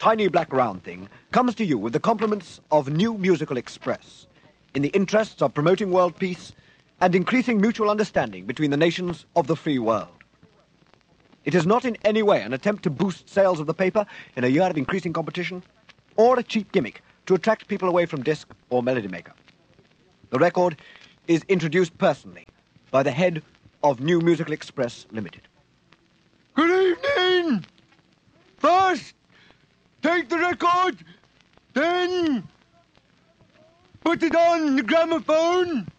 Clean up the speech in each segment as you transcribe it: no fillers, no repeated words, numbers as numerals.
tiny black round thing, comes to you with the compliments of New Musical Express, in the interests of promoting world peace and increasing mutual understanding between the nations of the free world. It is not in any way an attempt to boost sales of the paper in a year of increasing competition, or a cheap gimmick to attract people away from disc or melody maker. The record is introduced personally by the head of New Musical Express Limited. Good evening! First, take the record, then put it on the gramophone,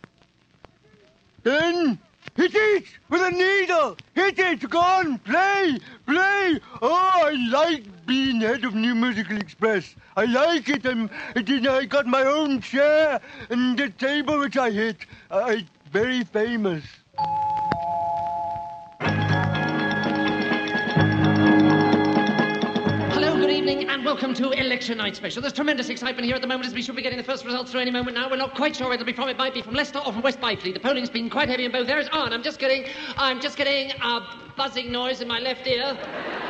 then hit it with a needle. Hit it. Go on. Play. Play. Oh, I like being head of New Musical Express. I like it. I got my own chair and the table which I hit. I very famous. And welcome to Election Night Special. There's tremendous excitement here at the moment as we should be getting the first results through any moment now. We're not quite sure where it'll be from. It might be from Leicester or from West Byfleet. The polling's been quite heavy in both areas. Oh, and I'm just getting a buzzing noise in my left ear.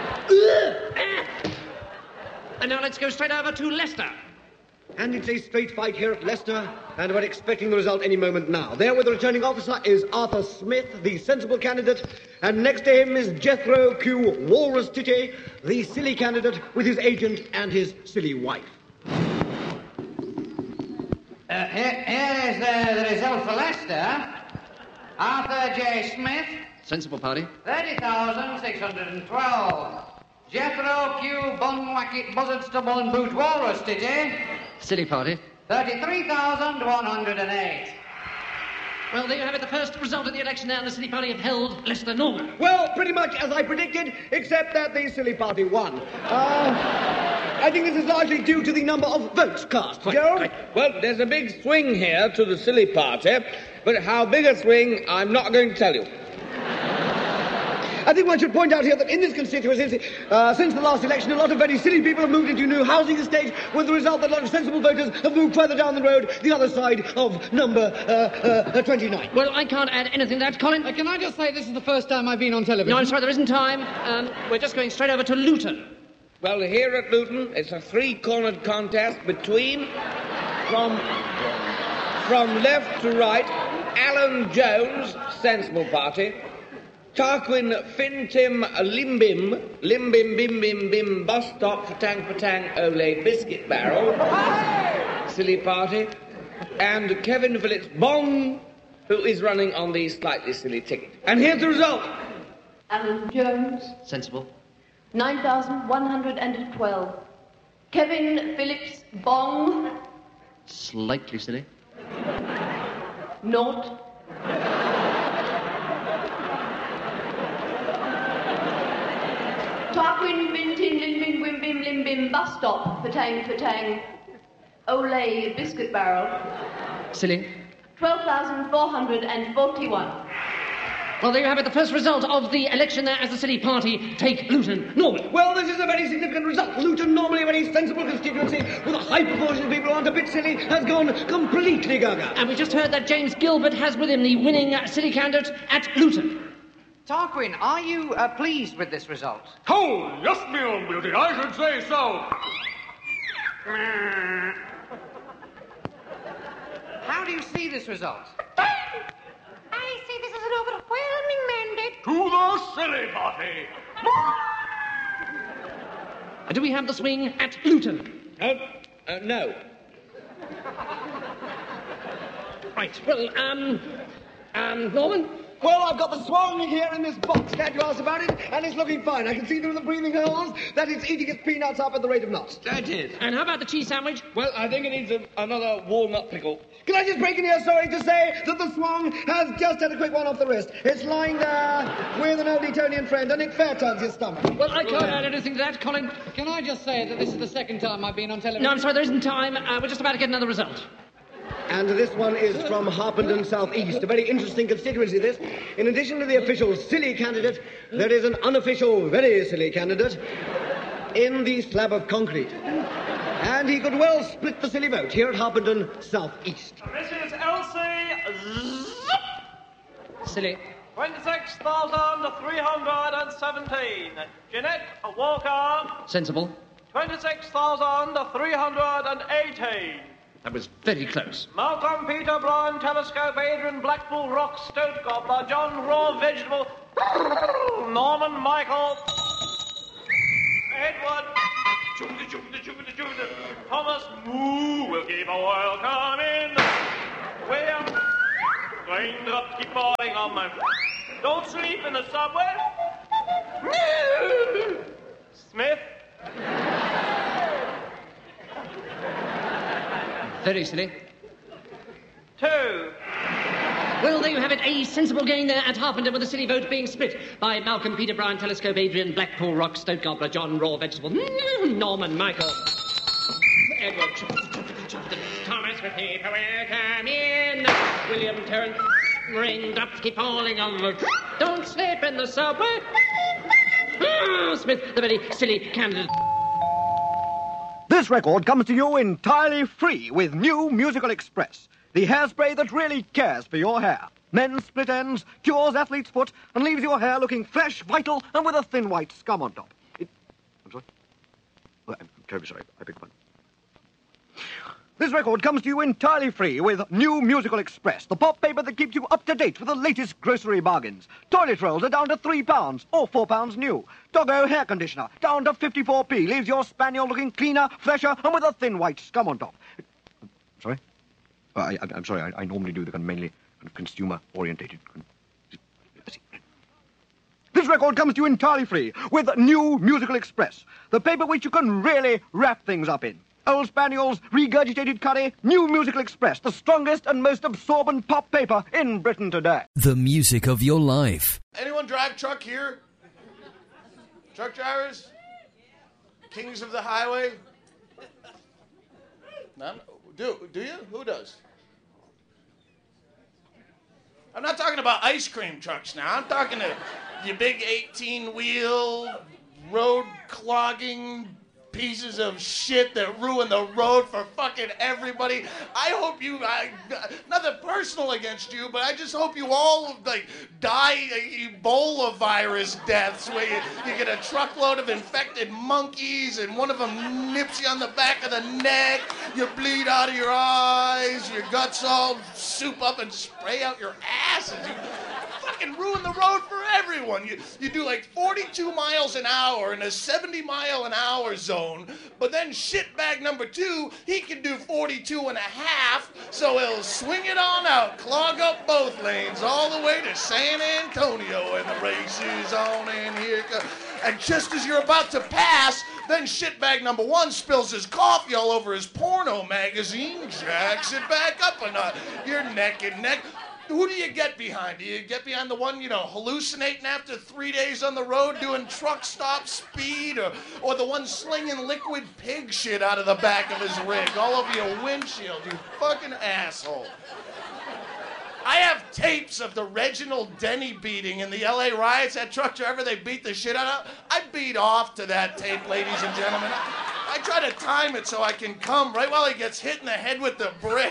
And now let's go straight over to Leicester. And it's a straight fight here at Leicester, and we're expecting the result any moment now. There with the returning officer is Arthur Smith, the sensible candidate, and next to him is Jethro Q. Walrus Titty, the silly candidate with his agent and his silly wife. Here is the result for Leicester. Arthur J. Smith. Sensible party. 30,612. Jethro Q. Bunwacket Buzzard Stubble and Boot Walrus Titty. Silly party. 33,108. Well, there you have it, the first result of the election there, and the silly party have held Leicester Norman. Well, pretty much as I predicted, except that the silly party won. I think this is largely due to the number of votes cast. Gerald? Well, there's a big swing here to the silly party, but how big a swing, I'm not going to tell you. I think one should point out here that in this constituency, since the last election, a lot of very silly people have moved into new housing estates, with the result that a lot of sensible voters have moved further down the road, the other side of number 29. Well, I can't add anything to that, Colin. Can I just say this is the first time I've been on television? No, I'm sorry, there isn't time. We're just going straight over to Luton. Well, here at Luton, it's a three-cornered contest between, from left to right, Alan Jones, sensible party, Tarquin Fintim Limbim Bim Bim Bus Stop Patang Ole Biscuit Barrel, silly party, and Kevin Phillips Bong, who is running on the slightly silly ticket. And here's the result. Alan Jones. Sensible. 9,112. Kevin Phillips Bong. Slightly silly. Naught. Tarquin Bintin Limbim Wimbim Limbim Bus Stop Patang Ole Biscuit Barrel. Silly. 12,441. Well, there you have it, the first result of the election there as the silly party take Luton Norman. Well, this is a very significant result. Luton, normally a very sensible constituency, with a high proportion of people who aren't a bit silly, has gone completely gaga. And we just heard that James Gilbert has with him the winning silly candidate at Luton. Tarquin, are you pleased with this result? Oh, yes, my own beauty, I should say so. How do you see this result? I see this as an overwhelming mandate. To the silly party. Do we have the swing at Luton? No. Right, well, Norman? Well, I've got the swan here in this box. Glad you asked about it, and it's looking fine. I can see through the breathing holes that it's eating its peanuts up at the rate of knots. That is. And how about the cheese sandwich? Well, I think it needs another walnut pickle. Can I just break in here, sorry, to say that the swan has just had a quick one off the wrist. It's lying there with an old Etonian friend, and it fair turns his stomach. Well, I can't add anything to that, Colin. Can I just say that this is the second time I've been on television? No, I'm sorry, there isn't time. We're just about to get another result. And this one is from Harpenden South East, a very interesting constituency, this. In addition to the official silly candidate, there is an unofficial very silly candidate in the slab of concrete. And he could well split the silly vote here at Harpenden South East. This is Elsie Silly. 26,317. Jeanette Walker. Sensible. 26,380. That was very close. Malcolm Peter Brown Telescope, Adrian Blackpool Rock Stoat Gobbler, John Raw Vegetable, Norman Michael, Edward, Jupiter, Thomas Moo will keep a welcome in. William, raindrops keep falling on my... Don't sleep in the subway. Smith. Very silly. 2. Well, there you have it. A sensible gain there at Harpenden, with the silly vote being split by Malcolm Peter Brown Telescope, Adrian Blackpool Rock Stoat Gobbler, John Raw Vegetable, Norman Michael, Edward, Thomas with people welcome in, William Terrence, raindrops keep falling on the... Don't sleep in the subway. Smith, the very silly candidate. This record comes to you entirely free with new Musical Express, the hairspray that really cares for your hair. Men's split ends, cures athlete's foot, and leaves your hair looking fresh, vital, and with a thin white scum on top. I'm sorry? Well, I'm terribly sorry. I beg your pardon. This record comes to you entirely free with new Musical Express, the pop paper that keeps you up to date with the latest grocery bargains. Toilet rolls are down to £3 or £4 new. Doggo hair conditioner down to 54p, leaves your spaniel looking cleaner, fresher, and with a thin white scum on top. Sorry? I'm sorry. I normally do the kind of mainly kind of consumer-orientated. This record comes to you entirely free with new Musical Express, the paper which you can really wrap things up in. Old Spaniels, regurgitated curry, new Musical Express, the strongest and most absorbent pop paper in Britain today. The music of your life. Anyone drive truck here? Truck drivers? Kings of the highway? None? Do you? Who does? I'm not talking about ice cream trucks now. I'm talking to your big 18-wheel, road-clogging pieces of shit that ruin the road for fucking everybody. I hope you, nothing personal against you, but I just hope you all, like, die Ebola virus deaths where you get a truckload of infected monkeys and one of them nips you on the back of the neck, you bleed out of your eyes, your guts all soup up and spray out your asses. You fucking ruin the road for everyone. You do like 42 miles an hour in a 70-mile-an-hour zone, but then shitbag number 2, he can do 42 and a half, so he'll swing it on out, clog up both lanes, all the way to San Antonio, and the race is on, and here it goes. And just as you're about to pass, then shitbag number 1 spills his coffee all over his porno magazine, jacks it back up a notch. You're neck and neck. Who do you get behind? Do you get behind the one, hallucinating after 3 days on the road doing truck stop speed? Or the one slinging liquid pig shit out of the back of his rig all over your windshield, you fucking asshole. I have tapes of the Reginald Denny beating in the LA riots. That truck driver they beat the shit out of. I beat off to that tape, ladies and gentlemen. I try to time it so I can come right while he gets hit in the head with the brick.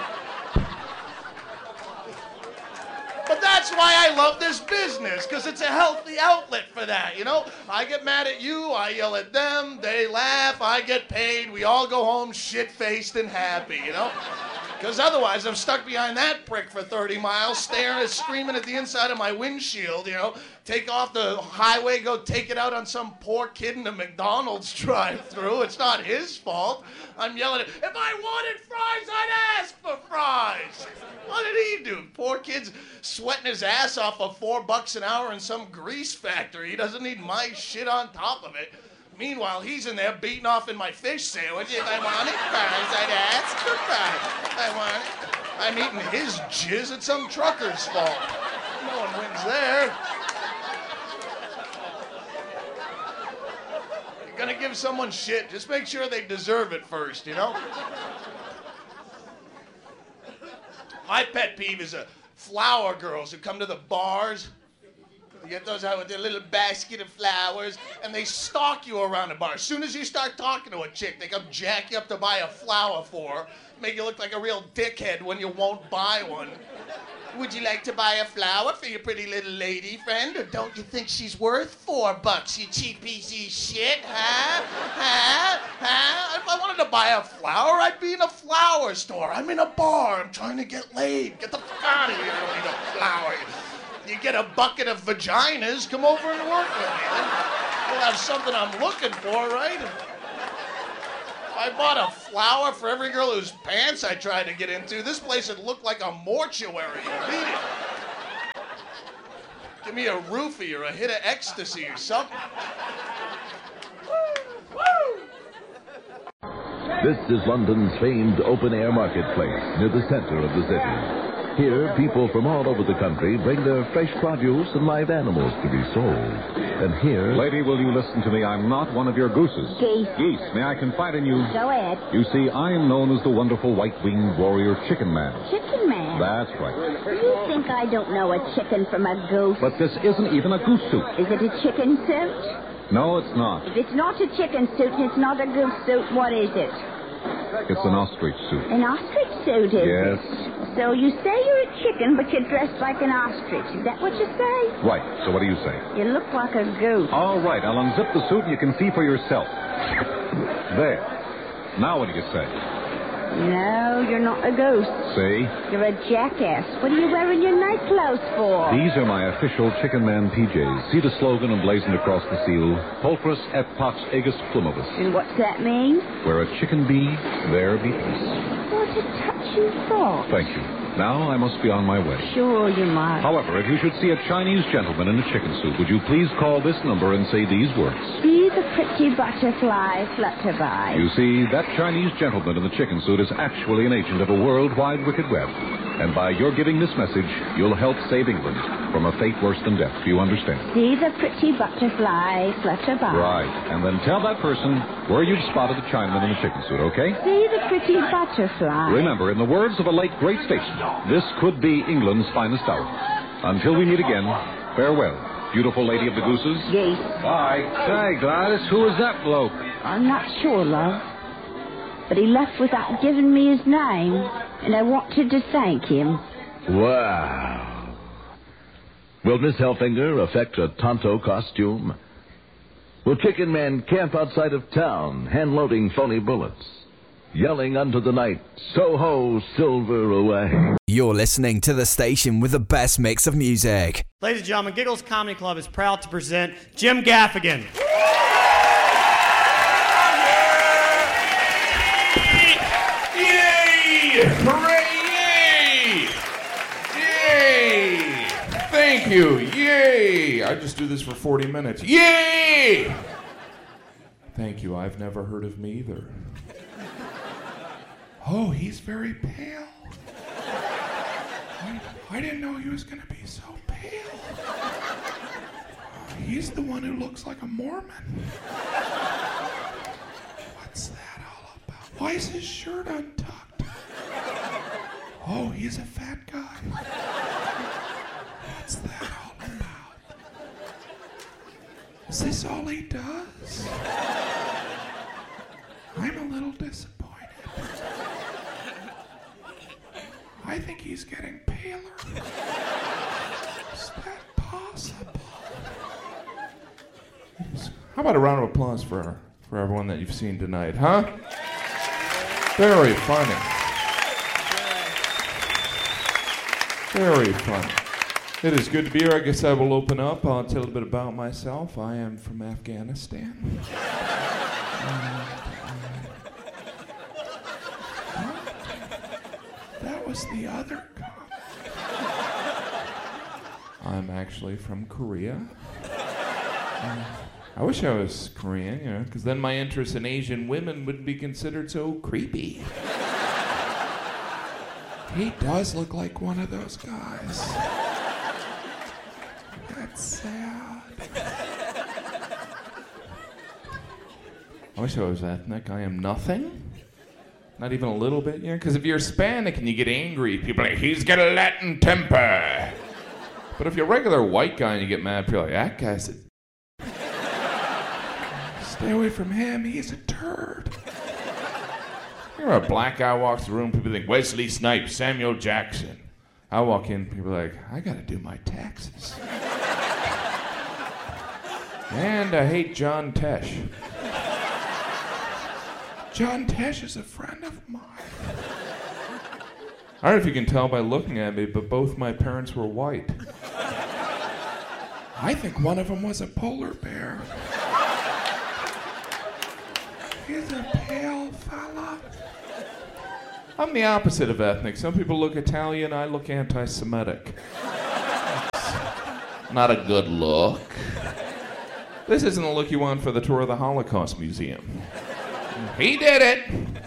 But that's why I love this business, because it's a healthy outlet for that, I get mad at you, I yell at them, they laugh, I get paid, we all go home shit-faced and happy, Because otherwise I'm stuck behind that prick for 30 miles, screaming at the inside of my windshield, take off the highway, go take it out on some poor kid in a McDonald's drive-thru. It's not his fault. I'm yelling at him, if I wanted fries, I'd ask for fries. What did he do? Poor kid's sweating his ass off for $4 an hour in some grease factory. He doesn't need my shit on top of it. Meanwhile, he's in there beating off in my fish sandwich. If I wanted fries, I'd ask for fries. I'm eating his jizz. It's some trucker's fault. No one wins there. You're gonna give someone shit, just make sure they deserve it first, My pet peeve is flower girls who come to the bars. You get those out with their little basket of flowers, and they stalk you around the bar. As soon as you start talking to a chick, they come jack you up to buy a flower for her, make you look like a real dickhead when you won't buy one. Would you like to buy a flower for your pretty little lady friend, or don't you think she's worth $4, you cheap piece of shit, huh? Huh? If I wanted to buy a flower, I'd be in a flower store. I'm in a bar. I'm trying to get laid. Get the fuck out of here. I don't need a flower. You get a bucket of vaginas, come over and work with me. You'll have something I'm looking for, right? If I bought a flower for every girl whose pants I tried to get into, this place would look like a mortuary. Beat it. Give me a roofie or a hit of ecstasy or something. This is London's famed open-air marketplace near the center of the city. Here, people from all over the country bring their fresh produce and live animals to be sold. And here... Lady, will you listen to me? I'm not one of your gooses. Geese. Geese. May I confide in you? Go ahead. You see, I am known as the wonderful white-winged warrior Chicken Man. Chicken Man? That's right. You think I don't know a chicken from a goose? But this isn't even a goose suit. Is it a chicken suit? No, it's not. If it's not a chicken suit and it's not a goose suit, what is it? It's an ostrich suit. An ostrich suit, is Yes. it? So you say you're a chicken, but you're dressed like an ostrich. Is that what you say? Right. So what do you say? You look like a goose. All right. I'll unzip the suit and you can see for yourself. There. Now what do you say? No, you're not a goose. See? You're a jackass. What are you wearing your night clothes for? These are my official Chicken Man PJs. See the slogan emblazoned across the seal? Pulchris et pax aegis plumibus. And what's that mean? Where a chicken be, there be peace. What a touching thought. Thank you. Now I must be on my way. Sure you might. However, if you should see a Chinese gentleman in a chicken suit, would you please call this number and say these words? Be the pretty butterfly flutter by. You see, that Chinese gentleman in the chicken suit is actually an agent of a worldwide wicked web. And by your giving this message, you'll help save England from a fate worse than death. Do you understand? See the pretty butterfly flutter by. Right. And then tell that person where you've spotted the Chinaman in the chicken suit, okay? See the pretty butterfly. Remember, in the words of a late great statesman, this could be England's finest hour. Until we meet again, farewell, beautiful lady of the gooses. Geese. Bye. Say, Gladys, who was that bloke? I'm not sure, love. But he left without giving me his name, and I wanted to thank him. Wow. Will Miss Hellfinger affect a Tonto costume? Will Chicken Man camp outside of town, hand-loading phony bullets? Yelling unto the night, so-ho, silver away. You're listening to the station with the best mix of music. Ladies and gentlemen, Giggles Comedy Club is proud to present Jim Gaffigan. Yay! Hooray! Yay! Yay! Thank you. Yay! I just do this for 40 minutes. Yay! Thank you. I've never heard of me either. Oh, he's very pale. I didn't know he was going to be so pale. He's the one who looks like a Mormon. What's that all about? Why is his shirt untucked? Oh, he's a fat guy. What's that all about? Is this all he does? I'm a little disappointed. I think he's getting paler. Is that possible? How about a round of applause for everyone that you've seen tonight, huh? Very funny. Very funny. It is good to be here. I guess I will open up. I'll tell a little bit about myself. I am from Afghanistan. That was the other cop. I'm actually from Korea. I wish I was Korean, you know, because then my interest in Asian women wouldn't be considered so creepy. He does look like one of those guys. That's sad. I wish I was ethnic. I am nothing. Not even a little bit, you know? Because if you're Hispanic and you get angry, people are like, he's got a Latin temper. But if you're a regular white guy and you get mad, people are like, that guy's a... Stay away from him, he's a turd. You know, a black guy walks the room, people think, Wesley Snipes, Samuel Jackson. I walk in, people are like, I gotta do my taxes. And I hate John Tesh. John Tesh is a friend of mine. I don't know if you can tell by looking at me, but both my parents were white. I think one of them was a polar bear. He's a pale fella. I'm the opposite of ethnic. Some people look Italian, I look anti-Semitic. Not a good look. This isn't the look you want for the tour of the Holocaust Museum. He did it!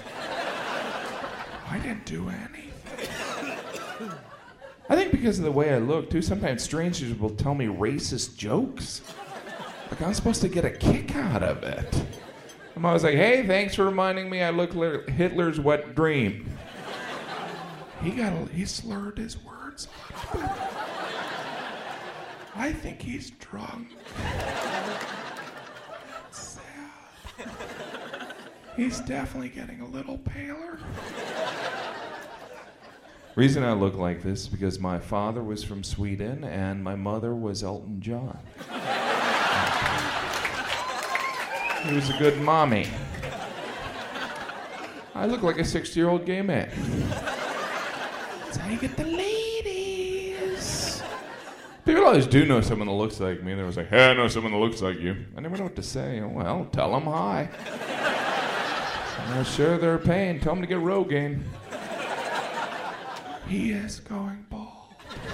I didn't do anything. I think because of the way I look, too, sometimes strangers will tell me racist jokes. Like I'm supposed to get a kick out of it. I'm always like, hey, thanks for reminding me I look like Hitler's wet dream. He slurred his words a little bit. I think he's drunk. It's sad. He's definitely getting a little paler. Reason I look like this is because my father was from Sweden and my mother was Elton John. He was a good mommy. I look like a 60-year-old gay man. That's how you get the ladies. People always do know someone that looks like me. They're always like, hey, I know someone that looks like you. I never know what to say. Well, tell them hi. I'll share their pain. Tell them to get Rogaine. He is going bald.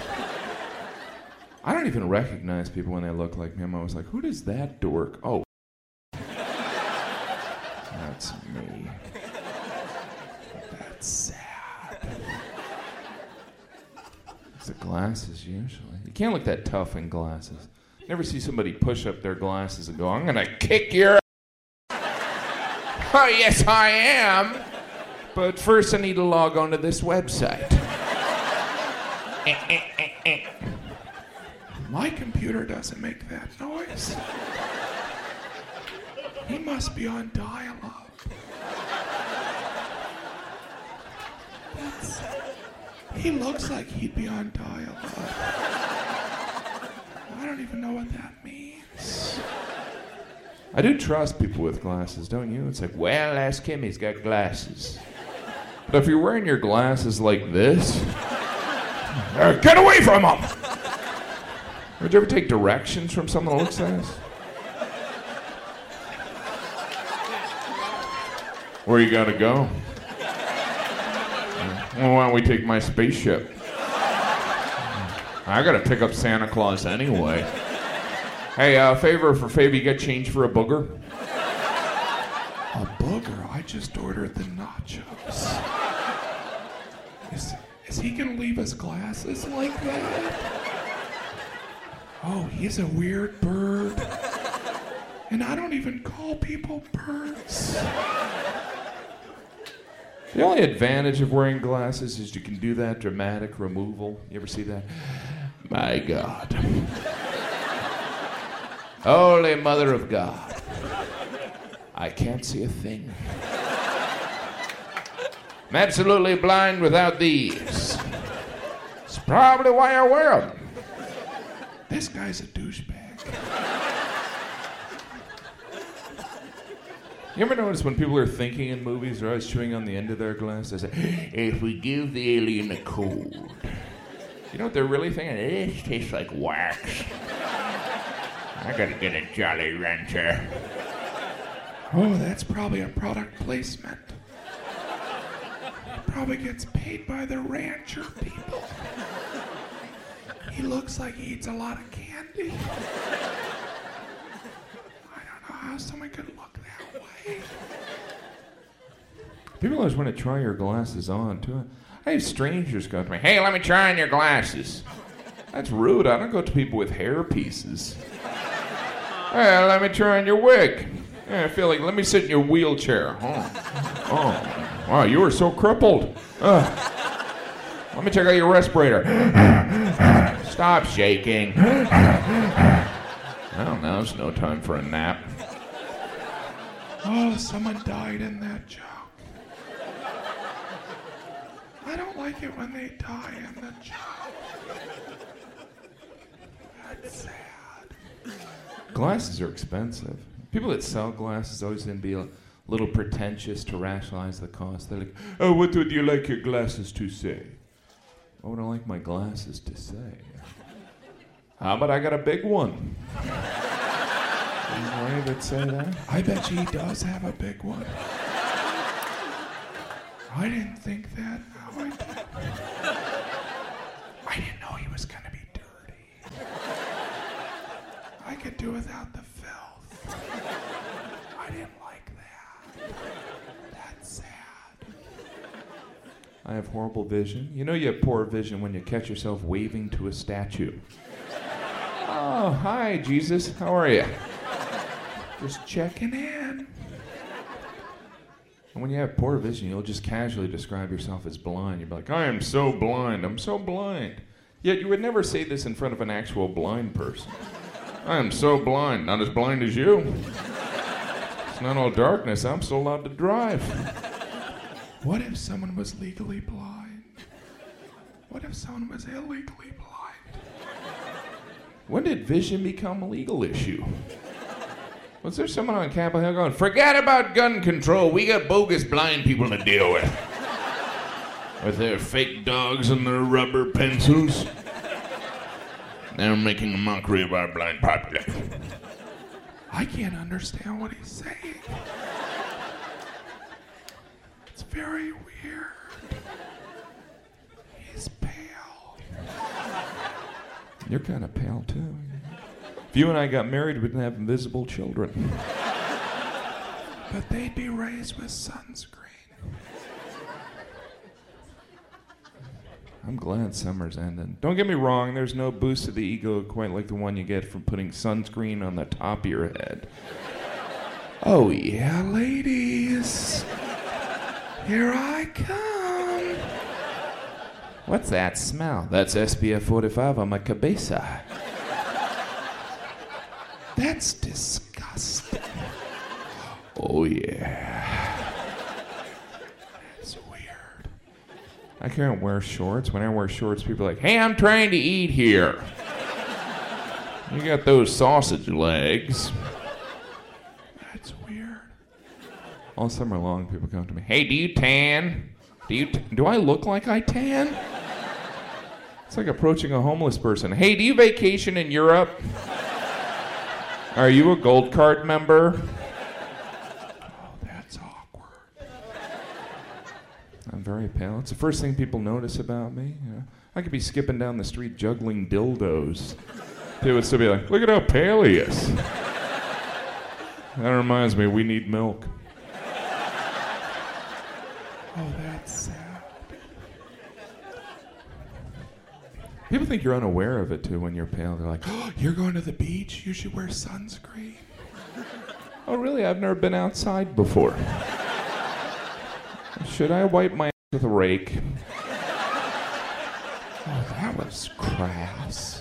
I don't even recognize people when they look like me. I'm always like, who does that dork? Oh. That's me. That's sad. It's the glasses, usually. You can't look that tough in glasses. Never see somebody push up their glasses and go, I'm gonna kick your Oh, yes, I am. But first I need to log on to this website. My computer doesn't make that noise. He must be on dial-up. He looks like he'd be on dial-up. I don't even know what that means. I do trust people with glasses, don't you? It's like, well, ask him, he's got glasses. But if you're wearing your glasses like this, get away from him! Would you ever take directions from someone that looks like this? Where you gotta go? Well, why don't we take my spaceship? I gotta pick up Santa Claus anyway. Hey, favor for favor, you got change for a booger? A booger? I just ordered the nachos. Is he gonna leave us glasses like that? Oh, he's a weird bird. And I don't even call people birds. The only advantage of wearing glasses is you can do that dramatic removal. You ever see that? My God. Holy Mother of God. I can't see a thing. I'm absolutely blind without these. It's probably why I wear them. This guy's a douchebag. You ever notice when people are thinking in movies, they're always chewing on the end of their glass? They say, if we give the alien a cold. You know what they're really thinking? This tastes like wax. I gotta get a Jolly Rancher. Oh, that's probably a product placement. He probably gets paid by the rancher people. He looks like he eats a lot of candy. I don't know how someone could look that way. People always want to try your glasses on, too. I have strangers go to me, hey, let me try on your glasses. That's rude. I don't go to people with hair pieces. Hey, let me try on your wig. Yeah, I feel like, let me sit in your wheelchair. Oh, wow, you were so crippled. Let me check out your respirator. Stop shaking. Well, now's no time for a nap. Oh, someone died in that joke. I don't like it when they die in the joke. That's sad. Glasses are expensive. People that sell glasses always seem to be a little pretentious to rationalize the cost. They're like, oh, what would you like your glasses to say? What would I like my glasses to say? How about I got a big one? Any way that say that? I bet you he does have a big one. I didn't think that. Now I do. I didn't know he was going to be dirty. I could do without the filth. I didn't like that. That's sad. I have horrible vision. You know you have poor vision when you catch yourself waving to a statue. Oh, hi, Jesus. How are you? Just checking in. And when you have poor vision, you'll just casually describe yourself as blind. You'll be like, I am so blind. I'm so blind. Yet you would never say this in front of an actual blind person. I am so blind. Not as blind as you. It's not all darkness. I'm still allowed to drive. What if someone was legally blind? What if someone was illegally blind? When did vision become a legal issue? Was there someone on Capitol Hill going, forget about gun control, we got bogus blind people to deal with. With their fake dogs and their rubber pencils. They're making a mockery of our blind population. I can't understand what he's saying. It's very weird. He's pale. You're kind of pale, too. If you and I got married, we'd have invisible children. But they'd be raised with sunscreen. I'm glad summer's ending. Don't get me wrong, there's no boost to the ego quite like the one you get from putting sunscreen on the top of your head. Oh, yeah, ladies. Here I come. What's that smell? That's SPF 45 on my cabeza. That's disgusting. Oh, yeah. That's weird. I can't wear shorts. When I wear shorts, people are like, hey, I'm trying to eat here. You got those sausage legs. That's weird. All summer long, people come to me, hey, do you tan? Do I look like I tan? It's like approaching a homeless person. Hey, do you vacation in Europe? Are you a Gold Card member? Oh, that's awkward. I'm very pale. It's the first thing people notice about me. You know, I could be skipping down the street juggling dildos. They would still be like, look at how pale he is. That reminds me, we need milk. Oh, that's sad. People think you're unaware of it, too, when you're pale. They're like, oh, you're going to the beach? You should wear sunscreen. Oh, really? I've never been outside before. Should I wipe my ass with a rake? Oh, that was crass.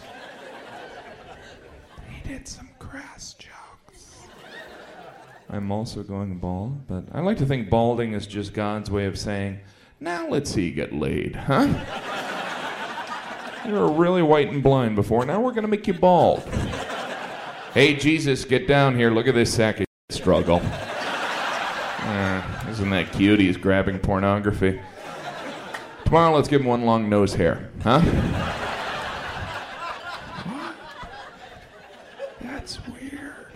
He did some crass jokes. I'm also going bald, but I like to think balding is just God's way of saying, now let's see you get laid, huh? You were really white and blind before. Now we're going to make you bald. Hey, Jesus, get down here. Look at this sack of struggle. Isn't that cute? He's grabbing pornography. Tomorrow, let's give him one long nose hair. Huh? What? That's weird.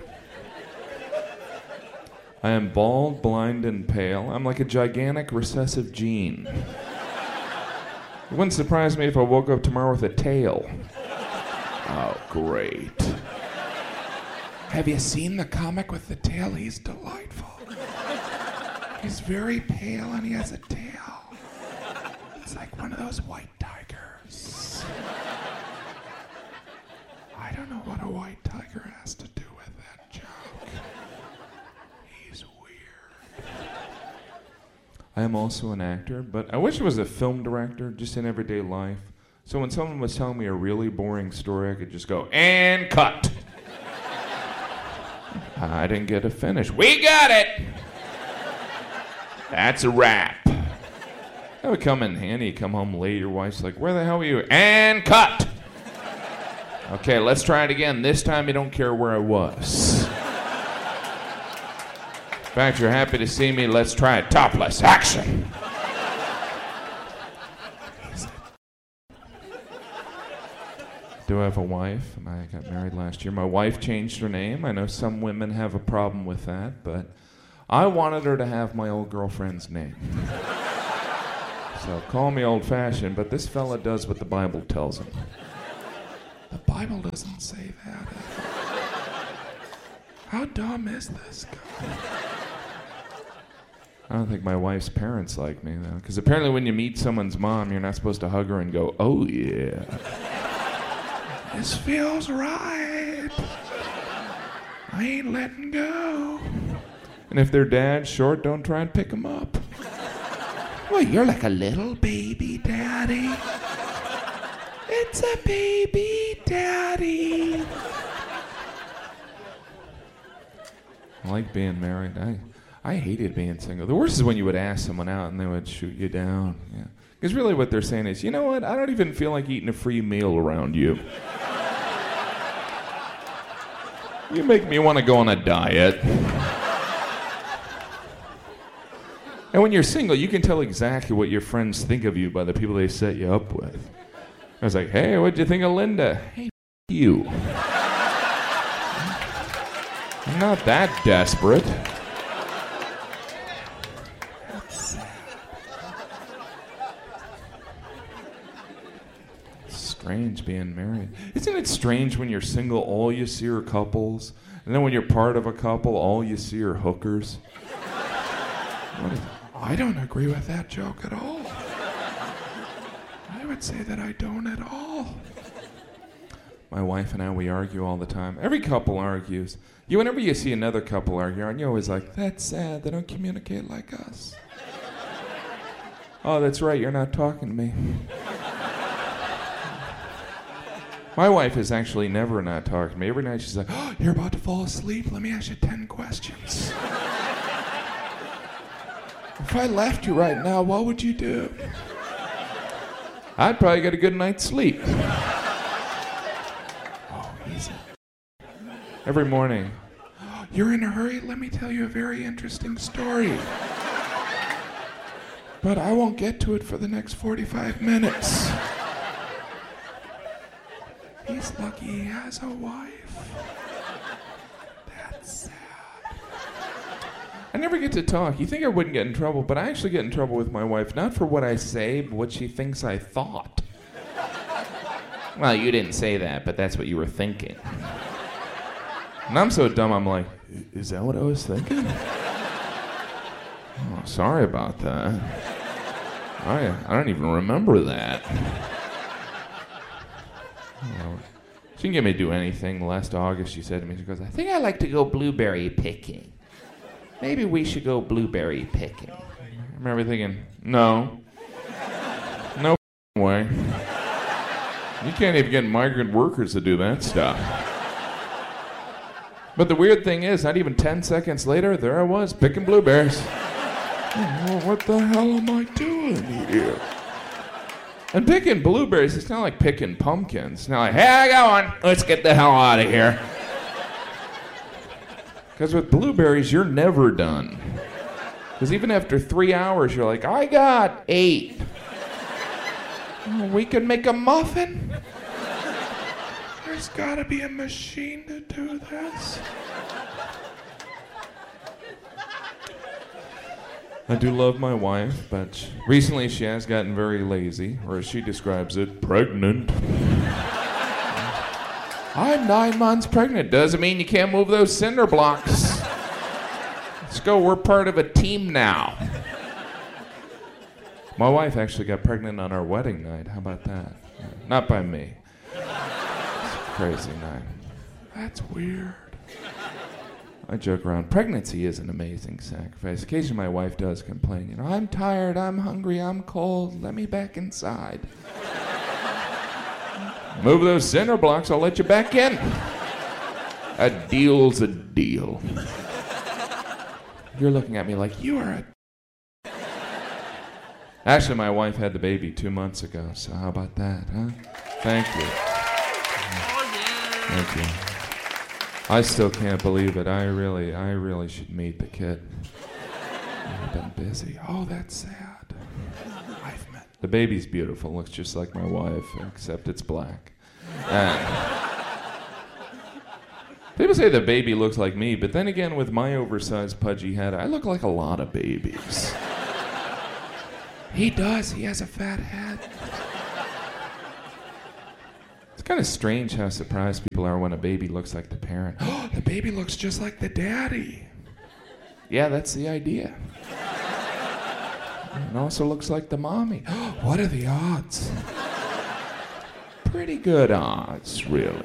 I am bald, blind, and pale. I'm like a gigantic recessive gene. It wouldn't surprise me if I woke up tomorrow with a tail. Oh, great. Have you seen the comic with the tail? He's delightful. He's very pale and he has a tail. It's like one of those white tigers. I don't know what a white tiger has to do with that joke. He's weird. I am also an actor, but I wish I was a film director just in everyday life. So when someone was telling me a really boring story, I could just go, and cut. I didn't get to finish. We got it! That's a wrap. That would come in handy. You come home late, your wife's like, where the hell were you? And cut! Okay, let's try it again. This time you don't care where I was. In fact, you're happy to see me. Let's try it. Topless. Action! Do I have a wife? I got married last year. My wife changed her name. I know some women have a problem with that, but I wanted her to have my old girlfriend's name. So call me old-fashioned, but this fella does what the Bible tells him. The Bible doesn't say that. How dumb is this guy? I don't think my wife's parents like me, though, because apparently when you meet someone's mom, you're not supposed to hug her and go, oh, yeah. This feels right. I ain't letting go. And if their dad's short, don't try and pick him up. Well, you're like a little baby daddy. It's a baby daddy. I like being married. I hated being single. The worst is when you would ask someone out and they would shoot you down. Yeah. Because really what they're saying is, you know what? I don't even feel like eating a free meal around you. You make me want to go on a diet. And when you're single, you can tell exactly what your friends think of you by the people they set you up with. I was like, hey, what'd you think of Linda? Hey, you. I'm not that desperate. Strange being married. Isn't it strange when you're single, all you see are couples, and then when you're part of a couple, all you see are hookers? I don't agree with that joke at all. I would say that I don't at all. My wife and I, we argue all the time. Every couple argues. Whenever you see another couple argue, aren't you always like, that's sad, they don't communicate like us. Oh, that's right, you're not talking to me. My wife is actually never not talking to me. Every night she's like, oh, you're about to fall asleep? Let me ask you 10 questions. If I left you right now, what would you do? I'd probably get a good night's sleep. Oh, easy. Every morning, oh, you're in a hurry? Let me tell you a very interesting story. But I won't get to it for the next 45 minutes. He's lucky he has a wife. That's sad. I never get to talk. You think I wouldn't get in trouble, but I actually get in trouble with my wife, not for what I say, but what she thinks I thought. Well, you didn't say that, but that's what you were thinking. And I'm so dumb, I'm like, is that what I was thinking? Oh, sorry about that. I don't even remember that. She can get me to do anything. Last August, she said to me, she goes, I think I'd like to go blueberry picking. Maybe we should go blueberry picking. I remember thinking, no. No way. You can't even get migrant workers to do that stuff. But the weird thing is, not even 10 seconds later, there I was, picking blueberries. Oh, what the hell am I doing here? And picking blueberries, it's not like picking pumpkins. It's not like, hey, I got one. Let's get the hell out of here. Because with blueberries, you're never done. Because even after 3 hours, you're like, I got 8. Oh, we can make a muffin? There's got to be a machine to do this. I do love my wife, but recently she has gotten very lazy, or as she describes it, pregnant. I'm 9 months pregnant. Doesn't mean you can't move those cinder blocks. Let's go. We're part of a team now. My wife actually got pregnant on our wedding night. How about that? Not by me. It's a crazy night. That's weird. I joke around. Pregnancy is an amazing sacrifice. Occasionally my wife does complain. I'm tired, I'm hungry, I'm cold. Let me back inside. Move those cinder blocks, I'll let you back in. A deal's a deal. You're looking at me like you are a... Actually, my wife had the baby 2 months ago, so how about that, huh? Thank you. Thank you. I still can't believe it. I really should meet the kid. I've been busy. Oh, that's sad. The baby's beautiful, looks just like my wife, except it's black. People say the baby looks like me, but then again, with my oversized pudgy head, I look like a lot of babies. He does, he has a fat head. It's kind of strange how surprised people are when a baby looks like the parent. Oh, the baby looks just like the daddy. Yeah, that's the idea. It also looks like the mommy. What are the odds? Pretty good odds, really.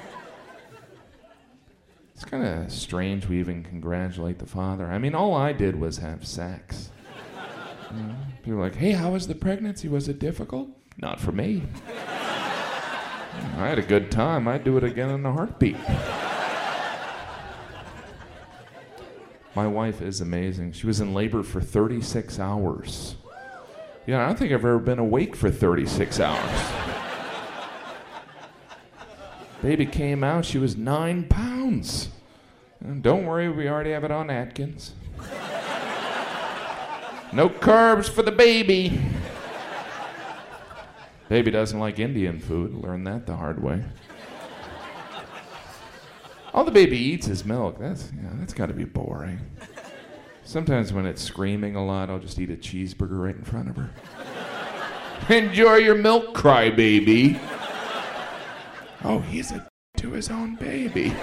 It's kind of strange we even congratulate the father. I mean, all I did was have sex. You know, people are like, hey, how was the pregnancy? Was it difficult? Not for me. I had a good time. I'd do it again in a heartbeat. My wife is amazing. She was in labor for 36 hours. Yeah, I don't think I've ever been awake for 36 hours. Baby came out, she was 9 pounds. And don't worry, we already have it on Atkins. No carbs for the baby. Baby doesn't like Indian food. Learned that the hard way. All the baby eats is milk. That's got to be boring. Sometimes when it's screaming a lot, I'll just eat a cheeseburger right in front of her. Enjoy your milk, crybaby. Oh, he's a to his own baby.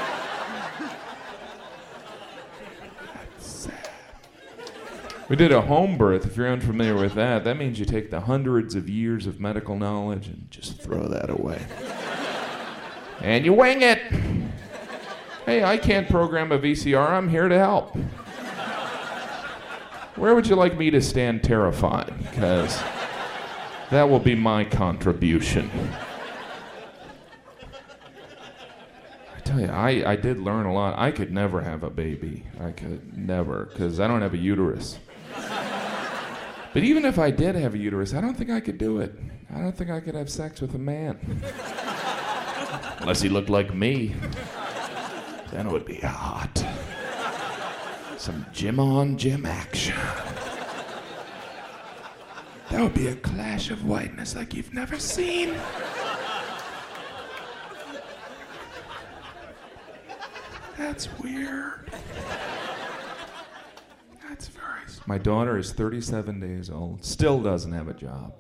That's sad. We did a home birth. If you're unfamiliar with that, that means you take the hundreds of years of medical knowledge and just throw that away. And you wing it. Hey, I can't program a VCR. I'm here to help. Where would you like me to stand terrified? Because that will be my contribution. I tell you, I did learn a lot. I could never have a baby. I could never, because I don't have a uterus. But even if I did have a uterus, I don't think I could do it. I don't think I could have sex with a man. Unless he looked like me. Then it would be hot. Some gym on gym action. That would be a clash of whiteness like you've never seen. That's weird. That's very... My daughter is 37 days old, still doesn't have a job.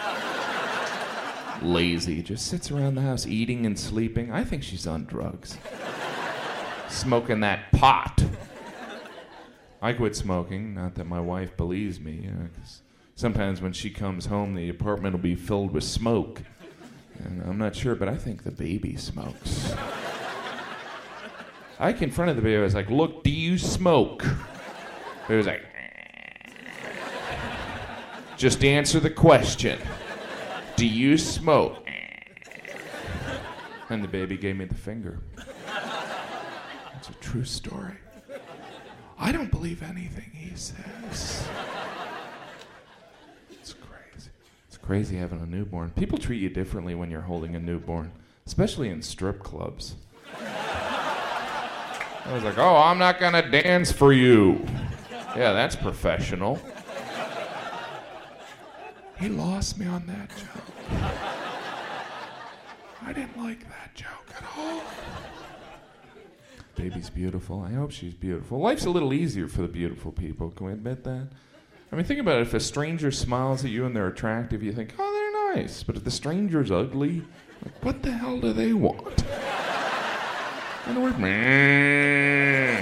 Lazy, just sits around the house eating and sleeping. I think she's on drugs. Smoking that pot. I quit smoking, not that my wife believes me. 'Cause sometimes when she comes home, the apartment will be filled with smoke. And I'm not sure, but I think the baby smokes. I confronted the baby. I was like, look, do you smoke? He was like, just answer the question. Do you smoke? And the baby gave me the finger. It's a true story. I don't believe anything he says. It's crazy. It's crazy having a newborn. People treat you differently when you're holding a newborn, especially in strip clubs. I was like, oh, I'm not gonna dance for you. Yeah, that's professional. He lost me on that joke. I didn't like that joke at all. Baby's beautiful. I hope she's beautiful. Life's a little easier for the beautiful people. Can we admit that? I mean, think about it. If a stranger smiles at you and they're attractive, you think, oh, they're nice. But if the stranger's ugly, like, what the hell do they want? And we're, meh.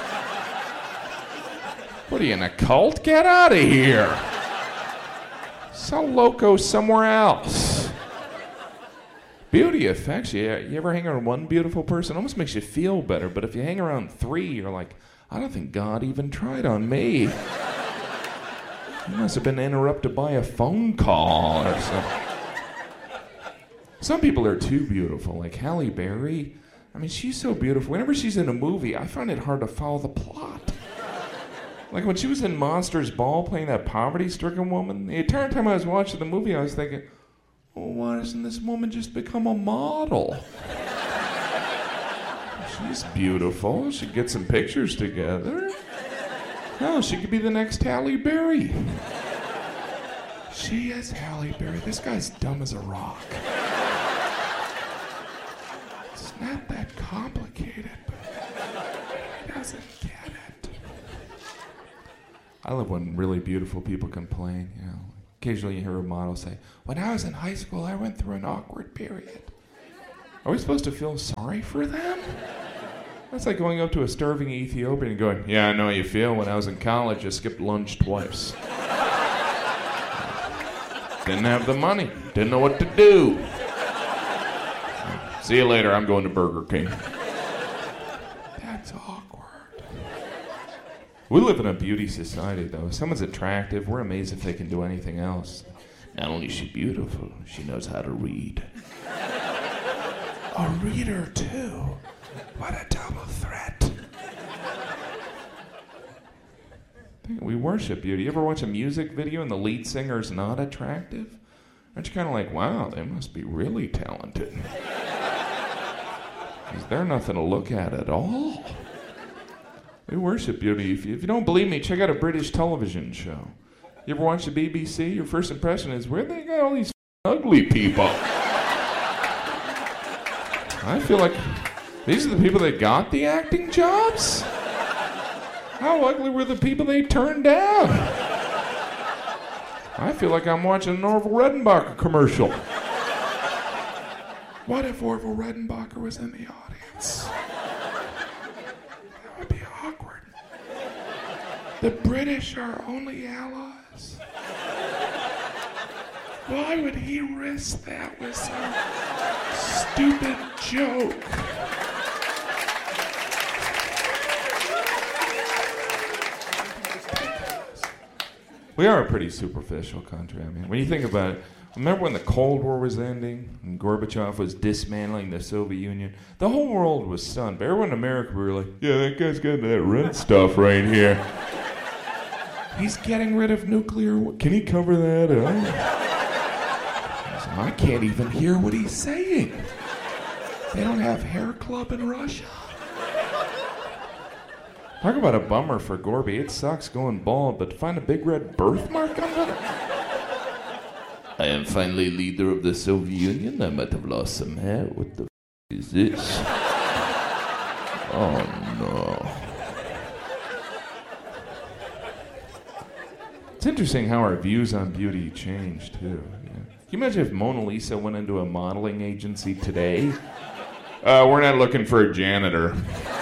What are you, in a cult? Get out of here. Sell loco somewhere else. Beauty affects you. You ever hang around one beautiful person? It almost makes you feel better. But if you hang around 3, you're like, I don't think God even tried on me. He must have been interrupted by a phone call or something. Some people are too beautiful, like Halle Berry. I mean, she's so beautiful. Whenever she's in a movie, I find it hard to follow the plot. Like when she was in Monsters Ball playing that poverty-stricken woman, the entire time I was watching the movie, I was thinking, well, why doesn't this woman just become a model? She's beautiful. She could get some pictures together. Hell, she could be the next Halle Berry. She is Halle Berry. This guy's dumb as a rock. It's not that complicated, but he doesn't get it. I love when really beautiful people complain, you know. Occasionally you hear a model say, when I was in high school, I went through an awkward period. Are we supposed to feel sorry for them? That's like going up to a starving Ethiopian and going, yeah, I know how you feel. When I was in college, I skipped lunch twice. Didn't have the money. Didn't know what to do. See you later. I'm going to Burger King. That's awkward. We live in a beauty society, though. If someone's attractive, we're amazed if they can do anything else. Not only is she beautiful, she knows how to read. A reader, too. What a double threat. We worship beauty. You ever watch a music video and the lead singer's not attractive? Aren't you kind of like, wow, they must be really talented? Is there nothing to look at all? We worship beauty. If you don't believe me, check out a British television show. You ever watch the BBC? Your first impression is, where they got all these ugly people? I feel like these are the people that got the acting jobs? How ugly were the people they turned down? I feel like I'm watching an Orville Redenbacher commercial. What if Orville Redenbacher was in the audience? That would be awkward. The British are our only allies. Why would he risk that with some stupid joke? We are a pretty superficial country. I mean, when you think about it, remember when the Cold War was ending and Gorbachev was dismantling the Soviet Union? The whole world was stunned. But everyone in America, we were like, yeah, that guy's got that red stuff right here. He's getting rid of nuclear. Can he cover that up? I can't even hear what he's saying. They don't have hair club in Russia. Talk about a bummer for Gorby. It sucks going bald, but to find a big red birthmark on it. I am finally leader of the Soviet Union. I might have lost some hair. What the f*** is this? Oh no. It's interesting how our views on beauty change too. Yeah. Can you imagine if Mona Lisa went into a modeling agency today? We're not looking for a janitor.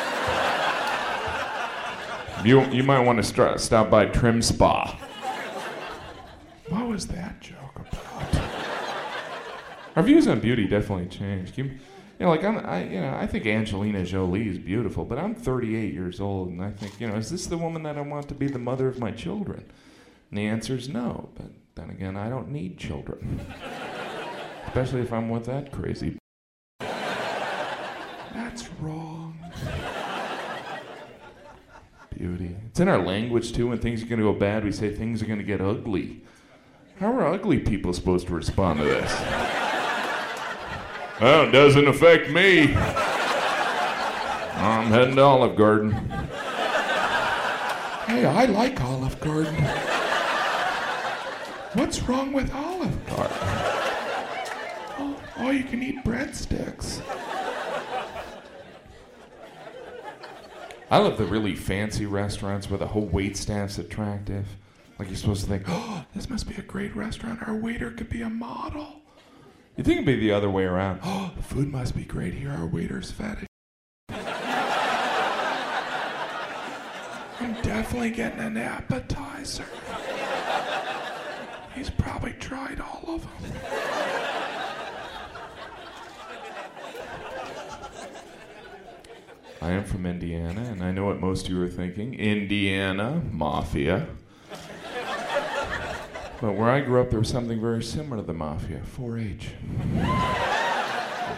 You might want to stop by Trim Spa. What was that joke about? Our views on beauty definitely changed. I think Angelina Jolie is beautiful, but I'm 38 years old, and I think, is this the woman that I want to be the mother of my children? And the answer is no, but then again, I don't need children. Especially if I'm with that crazy. That's wrong. Beauty. It's in our language, too. When things are going to go bad, we say things are going to get ugly. How are ugly people supposed to respond to this? Well, it doesn't affect me. I'm heading to Olive Garden. Hey, I like Olive Garden. What's wrong with Olive Garden? Oh, you can eat breadsticks. I love the really fancy restaurants where the whole waitstaff's attractive. Like you're supposed to think, oh, this must be a great restaurant. Our waiter could be a model. You think it'd be the other way around. Oh, the food must be great here. Our waiter's fat as I'm definitely getting an appetizer. He's probably tried all of them. I am from Indiana, and I know what most of you are thinking. Indiana Mafia. But where I grew up, there was something very similar to the Mafia, 4-H.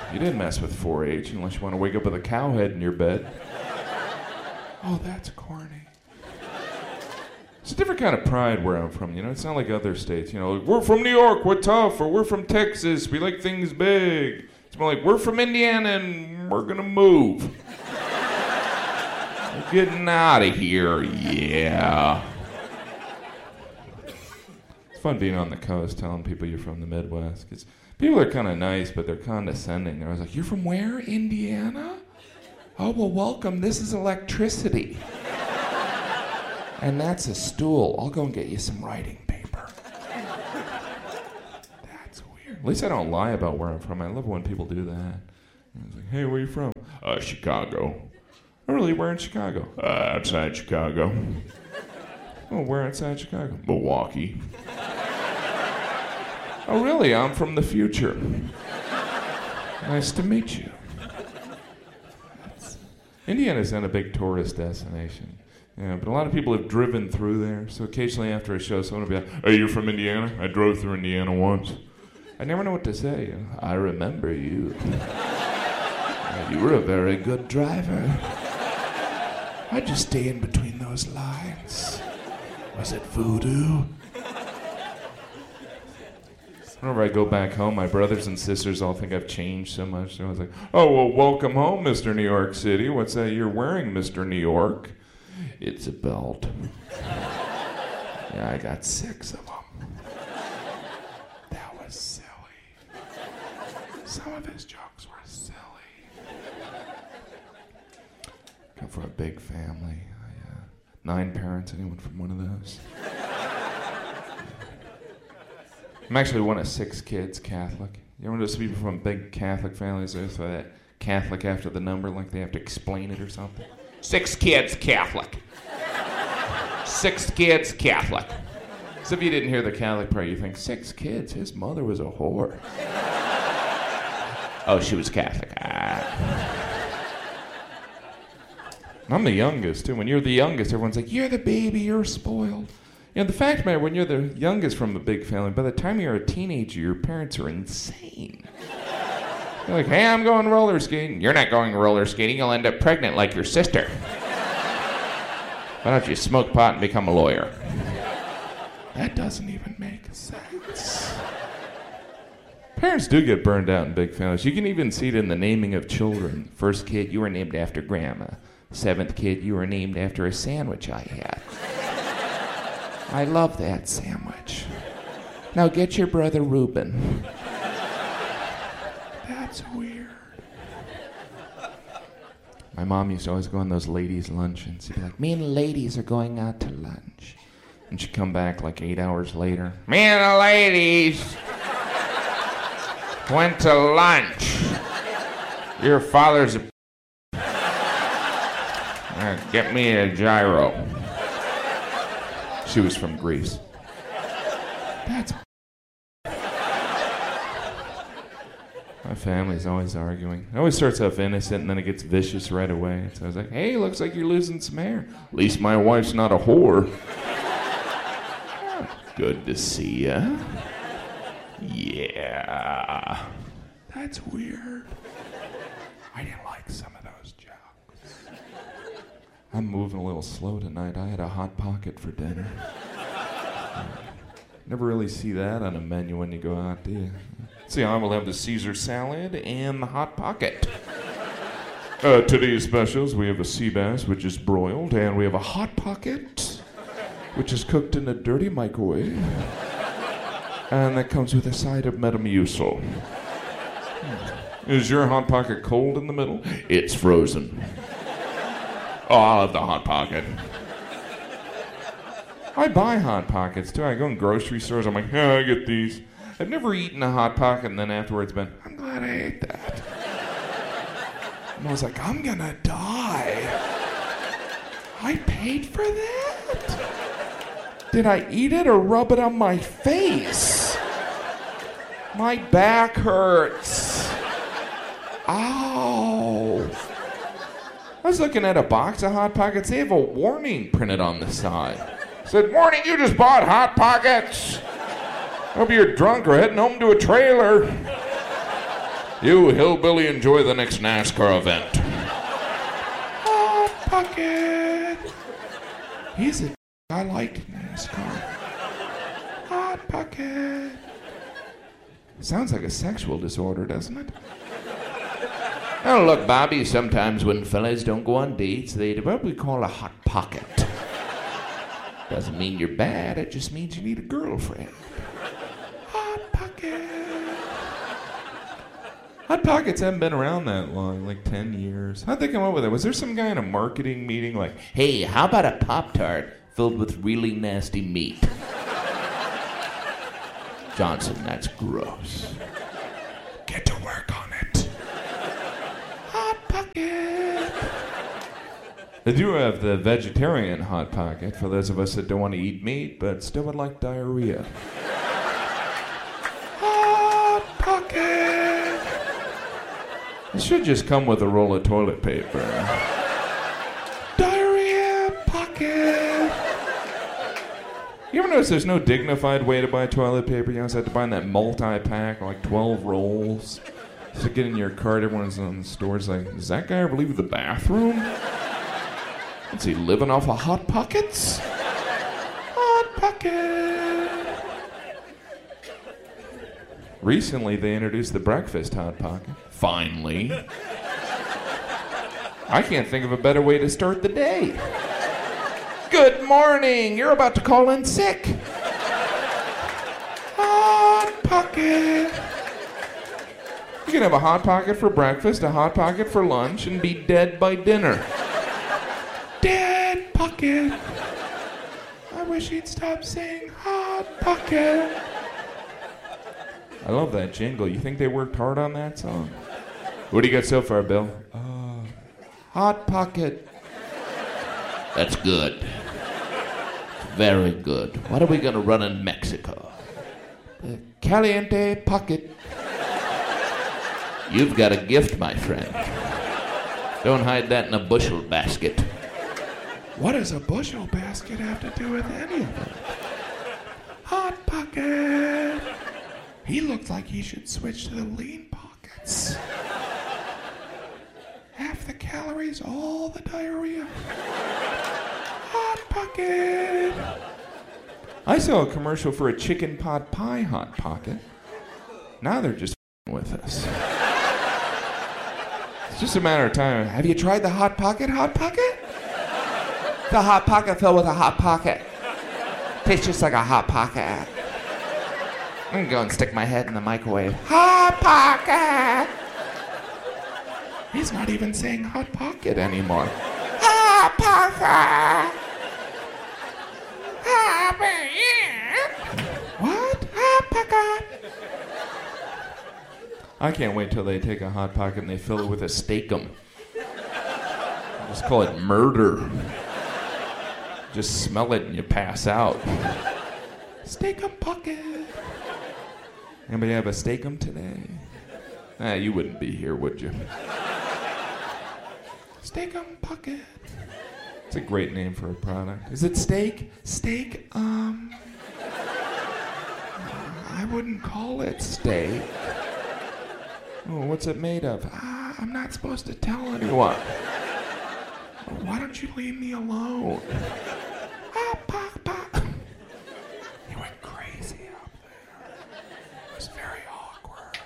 You didn't mess with 4-H unless you want to wake up with a cow head in your bed. Oh, that's corny. It's a different kind of pride where I'm from, you know? It's not like other states, you know, like, we're from New York, we're tough, or we're from Texas, we like things big. It's more like, we're from Indiana and we're gonna move. We're getting out of here, yeah. It's fun being on the coast, telling people you're from the Midwest, because people are kind of nice, but they're condescending. I was like, you're from where? Indiana? Oh, well, welcome. This is electricity. And that's a stool. I'll go and get you some writing paper. That's weird. At least I don't lie about where I'm from. I love when people do that. I was like, hey, where are you from? Chicago. Oh, really? Where in Chicago? Outside Chicago. Oh, where outside Chicago? Milwaukee. Oh, really? I'm from the future. Nice to meet you. Indiana's not a big tourist destination. Yeah, but a lot of people have driven through there, so occasionally after a show, someone will be like, hey, you're from Indiana? I drove through Indiana once. I never know what to say. I remember you. You were a very good driver. I just stay in between those lines. Was it voodoo? Whenever I go back home, my brothers and sisters all think I've changed so much. So I was like, oh, well, welcome home, Mr. New York City. What's that you're wearing, Mr. New York? It's a belt. Yeah, I got 6 of them. That was silly. Some of his jokes were silly. Come from a big family. 9 parents. Anyone from one of those? I'm actually one of 6 kids, Catholic. You ever notice people from big Catholic families, they throw that Catholic after the number like they have to explain it or something? 6 kids, Catholic. 6 kids, Catholic. So if you didn't hear the Catholic prayer, you think, 6 kids? His mother was a whore. Oh, she was Catholic. I'm the youngest, too. When you're the youngest, everyone's like, you're the baby, you're spoiled. You know, the fact of the matter, when you're the youngest from a big family, by the time you're a teenager, your parents are insane. You're like, hey, I'm going roller skating. You're not going roller skating. You'll end up pregnant like your sister. Why don't you smoke pot and become a lawyer? That doesn't even make sense. Parents do get burned out in big families. You can even see it in the naming of children. First kid, you were named after Grandma. 7th kid, you were named after a sandwich I had. I love that sandwich. Now get your brother Reuben. That's weird. My mom used to always go on those ladies' luncheons. She'd be like, me and the ladies are going out to lunch. And she'd come back like 8 hours later. Me and the ladies went to lunch. Your father's a... Get me a gyro. She was from Greece. That's... My family's always arguing. It always starts off innocent and then it gets vicious right away. So I was like, hey, looks like you're losing some hair. At least my wife's not a whore. Good to see ya. Yeah. That's weird. I didn't like some of those jokes. I'm moving a little slow tonight. I had a Hot Pocket for dinner. Never really see that on a menu when you go out, do you? See, I will have the Caesar salad and the Hot Pocket. Today's specials, we have a sea bass, which is broiled, and we have a Hot Pocket, which is cooked in a dirty microwave. And that comes with a side of Metamucil. Is your Hot Pocket cold in the middle? It's frozen. Oh, I'll have the Hot Pocket. I buy Hot Pockets, too. I go in grocery stores, I'm like, I get these. I've never eaten a Hot Pocket and then afterwards been, I'm glad I ate that. And I was like, I'm gonna die. I paid for that? Did I eat it or rub it on my face? My back hurts. Ow. I was looking at a box of Hot Pockets. They have a warning printed on the side. It said, warning, you just bought Hot Pockets. Hope you're drunk or heading home to a trailer. You hillbilly, enjoy the next NASCAR event. Hot Pocket. He's a I like NASCAR. Hot Pocket. Sounds like a sexual disorder, doesn't it? Oh, look, Bobby, sometimes when fellas don't go on dates, they do what we call a hot pocket. Doesn't mean you're bad, it just means you need a girlfriend. Hot Pocket. Hot Pockets haven't been around that long, like 10 years. How'd they come up with it? Was there some guy in a marketing meeting like, hey, how about a Pop-Tart filled with really nasty meat? Johnson, that's gross. Get to work on it. Hot Pocket. They do have the vegetarian Hot Pocket for those of us that don't want to eat meat but still would like diarrhea. Hot Pocket. It should just come with a roll of toilet paper. Diarrhea Pocket. You ever notice there's no dignified way to buy toilet paper? You always have to buy in that multi-pack, like 12 rolls. So get in your cart, everyone's in the stores like, does that guy ever leave the bathroom? Is he living off of Hot Pockets? Hot Pocket. Recently, they introduced the breakfast Hot Pocket. Finally. I can't think of a better way to start the day. Good morning. You're about to call in sick. Hot Pocket. You can have a Hot Pocket for breakfast, a Hot Pocket for lunch, and be dead by dinner. Dead Pocket. I wish he'd stop saying Hot Pocket. I love that jingle. You think they worked hard on that song? What do you got so far, Bill? Hot Pocket. That's good. Very good. What are we going to run in Mexico? The Caliente Pocket. You've got a gift, my friend. Don't hide that in a bushel basket. What does a bushel basket have to do with any of it? Hot Pocket. He looks like he should switch to the lean pockets. Half the calories, all the diarrhea. Hot Pocket. I saw a commercial for a chicken pot pie Hot Pocket. Now they're just with us. It's just a matter of time. Have you tried the Hot Pocket Hot Pocket? The Hot Pocket filled with a Hot Pocket. Tastes just like a Hot Pocket. I'm gonna go and stick my head in the microwave. Hot Pocket. He's not even saying Hot Pocket anymore. Hot Pocket. What? Hot Pocket. I can't wait till they take a Hot Pocket and they fill it with a steak-um. Just call it murder. Just smell it and you pass out. Steak-um Pocket. Anybody have a steak-um today? You wouldn't be here, would you? Steak-um Pocket. It's a great name for a product. Is it steak? Steak, I wouldn't call it steak. Oh, what's it made of? I'm not supposed to tell anyone. Why don't you leave me alone? He went crazy up there. It was very awkward.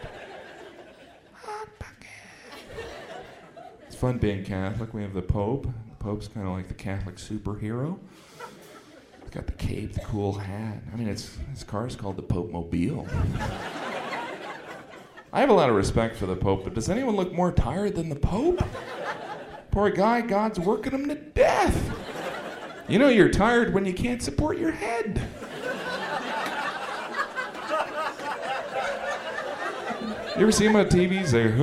Hot Pocket. It's fun being Catholic. We have the Pope. The Pope's kind of like the Catholic superhero. He's got the cape, the cool hat. I mean, his car's called the Pope Mobile. I have a lot of respect for the Pope, but does anyone look more tired than the Pope? Poor guy, God's working him to death. You know you're tired when you can't support your head. You ever see him on TV? He's like,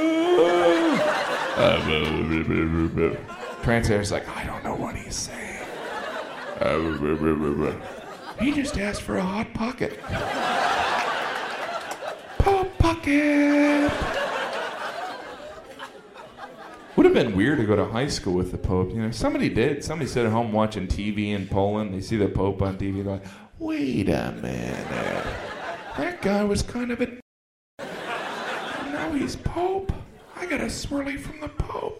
Translator's like, I don't know what he's saying. He just asked for a Hot Pocket. Pop Pocket. Would have been weird to go to high school with the Pope. You know, somebody did. Somebody sat at home watching TV in Poland. They see the Pope on TV. They're like, wait a minute. That guy was kind of a... he's Pope. I got a swirly from the Pope.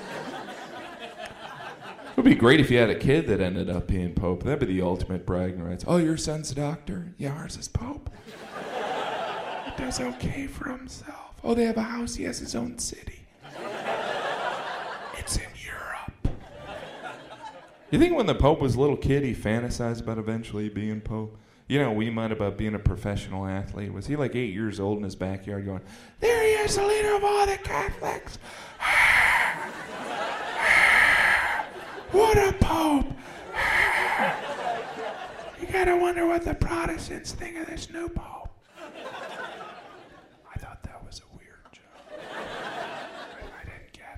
It would be great if you had a kid that ended up being Pope. That'd be the ultimate bragging rights. Oh, your son's a doctor? Yeah, ours is Pope. He does okay for himself. Oh, they have a house. He has his own city. It's in Europe. You think when the Pope was a little kid, he fantasized about eventually being Pope? You know, we might about being a professional athlete. Was he like 8 years old in his backyard going, there he is, the leader of all the Catholics. What a Pope. You gotta wonder what the Protestants think of this new Pope.